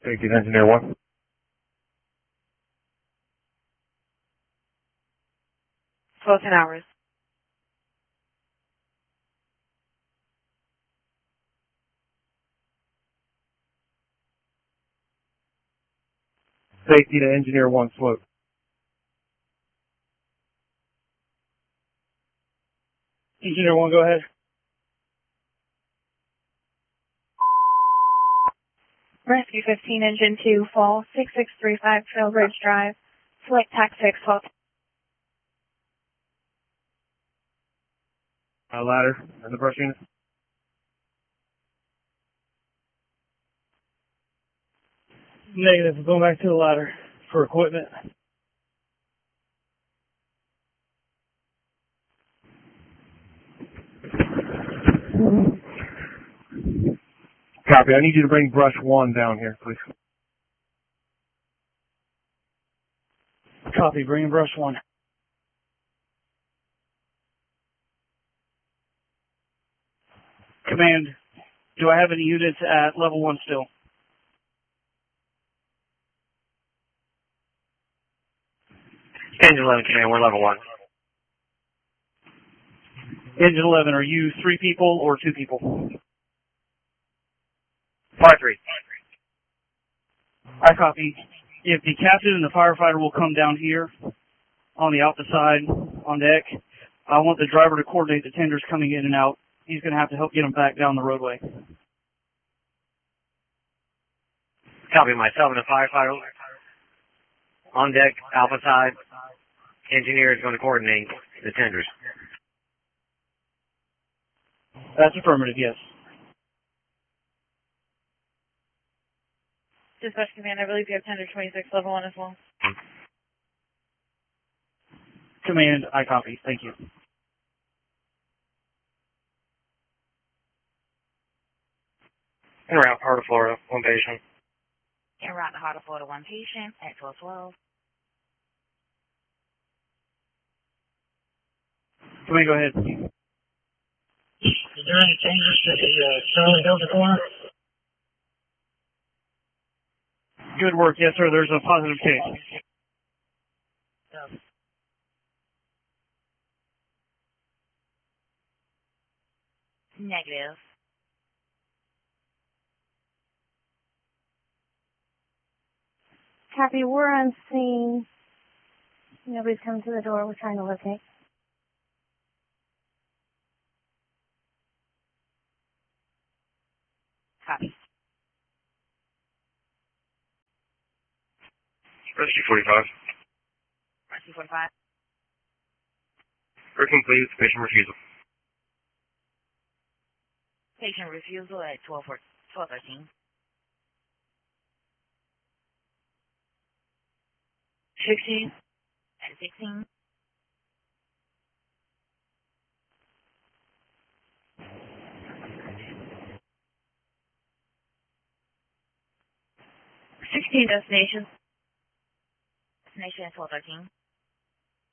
Safety to engineer 1. Slow 10 hours. Safety to engineer 1 slope. Engineer 1, go ahead. Rescue 15, Engine 2, fall 6635 Trail Ridge Drive. Select TAC 6, fall. Ladder and the brush unit. Negative. We're going back to the ladder for equipment. Copy. I need you to bring brush 1 down here, please. Copy. Bring in brush 1. Command, do I have any units at level 1 still? Engine 11, command, we're level 1. Engine 11, are you 3 people or 2 people? 5-3. I copy. If the captain and the firefighter will come down here on the opposite side on deck, I want the driver to coordinate the tenders coming in and out. He's going to have to help get them back down the roadway. Copy, myself and the firefighter on deck, alpha side. Engineer is going to coordinate the tenders. That's affirmative, yes. Dispatch Command, I believe you have tender 26, level 1 as well. Command, I copy. Thank you. En route, Heart of Florida, 1 patient. En route to Heart of Florida, 1 patient at 1212. Command, go ahead. Is there any changes to the Charlie Delta corner? Good work. Yes, sir. There's a positive case. Negative. Copy, we're on scene. Nobody's come to the door. We're trying to locate. Copy. Rescue 45. Rescue 45. We're complete with patient refusal. Patient refusal at 1213. 16. At 16. Destination. Destination at 1213.